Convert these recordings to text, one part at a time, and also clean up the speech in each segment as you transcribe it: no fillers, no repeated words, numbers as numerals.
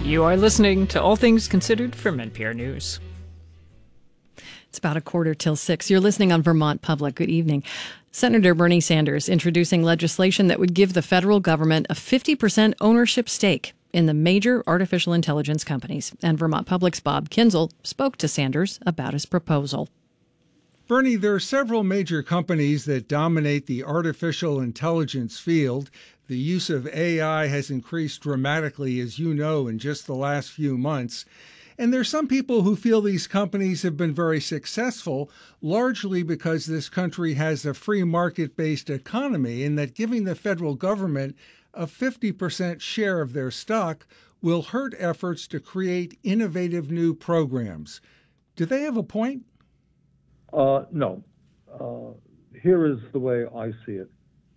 You are listening to All Things Considered from NPR News. It's about 5:45. You're listening on Vermont Public. Good evening. Senator Bernie Sanders introducing legislation that would give the federal government a 50% ownership stake in the major artificial intelligence companies. And Vermont Public's Bob Kinzel spoke to Sanders about his proposal. Bernie, there are several major companies that dominate the artificial intelligence field. The use of AI has increased dramatically, as you know, in just the last few months. And there's some people who feel these companies have been very successful, largely because this country has a free market-based economy, and that giving the federal government a 50% share of their stock will hurt efforts to create innovative new programs. Do they have a point? No. Here is the way I see it.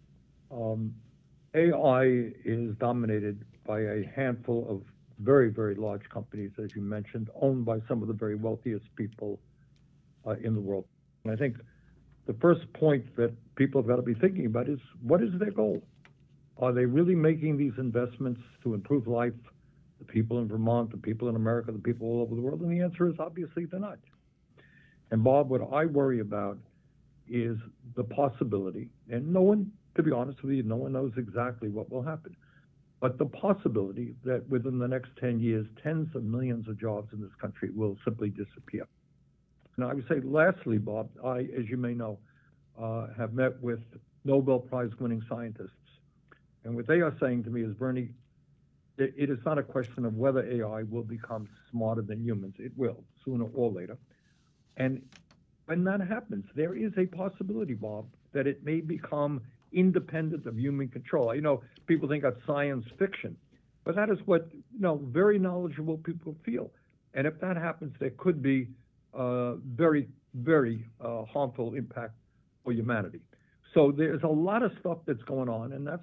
AI is dominated by a handful of very, very large companies, as you mentioned, owned by some of the very wealthiest people in the world. And I think the first point that people have got to be thinking about is, what is their goal? Are they really making these investments to improve life, the people in Vermont, the people in America, the people all over the world? And the answer is obviously they're not. And Bob, what I worry about is the possibility, and no one, to be honest with you, no one knows exactly what will happen, but the possibility that within the next 10 years, tens of millions of jobs in this country will simply disappear. Now, I would say lastly, Bob, I, as you may know, have met with Nobel Prize-winning scientists. And what they are saying to me is, Bernie, it is not a question of whether AI will become smarter than humans. It will, sooner or later. And when that happens, there is a possibility, Bob, that it may become independent of human control. You know, people think that's science fiction, but that is what, very knowledgeable people feel. And if that happens, there could be very, very harmful impact for humanity. So there's a lot of stuff that's going on, and that's